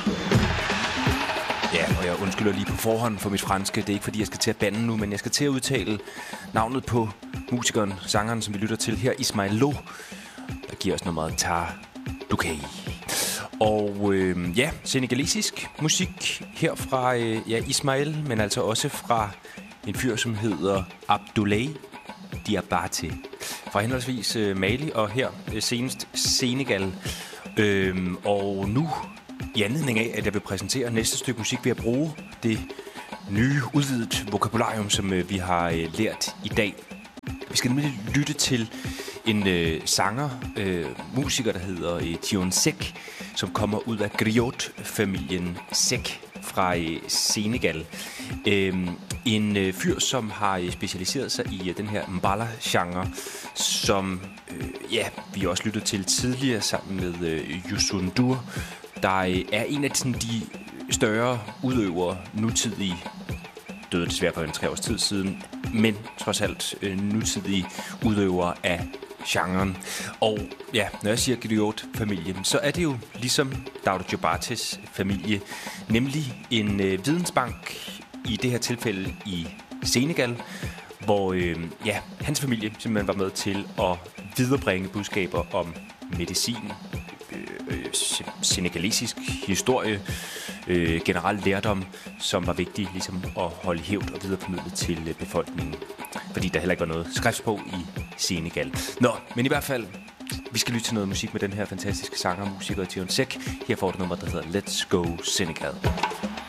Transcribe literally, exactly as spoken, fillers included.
Ja, og jeg undskylder lige på forhånd for mit franske. Det er ikke, fordi jeg skal til at bande nu, men jeg skal til at udtale navnet på musikeren, sangeren, som vi lytter til her, Ismael Lo, der giver os nummeret Tar Dukai. Og øh, ja, senegalesisk musik her fra øh, ja, Ismael, men altså også fra en fyr, som hedder Abdoulaye Diabaté, fra henholdsvis øh, Mali og her øh, senest Senegal. Øh, og nu, i anledning af, at jeg vil præsentere næste stykke musik, vil jeg bruge det nye, udvidet vokabularium, som øh, vi har øh, lært i dag. Vi skal nemlig lytte til en øh, sanger, øh, musiker, der hedder øh, Thione Seck, som kommer ud af griot-familien Seck fra øh, Senegal. Øh, en øh, fyr, som har øh, specialiseret sig i øh, den her mbala-genre, som øh, ja, vi også lyttede til tidligere sammen med øh, Youssou N'Dour, der øh, er en af sådan, de større udøvere nutidige, døde desværre for en tre års tid siden, men trods alt øh, nutidige udøvere af genren. Og ja, når jeg siger griot-familien, så er det jo ligesom Daouda Diabatés familie, nemlig en øh, vidensbank, i det her tilfælde i Senegal, hvor øh, ja, hans familie simpelthen var med til at viderebringe budskaber om medicin, øh, øh, senegalesisk historie, øh, generelt lærdom, som var vigtig ligesom at holde hævd og videreformidle til øh, befolkningen, fordi der heller ikke var noget skriftsprog i Senegal. Nå, men i hvert fald, vi skal lytte til noget musik med den her fantastiske sanger og musiker Thione Seck. Her får du nummer, der hedder Let's Go Senegal.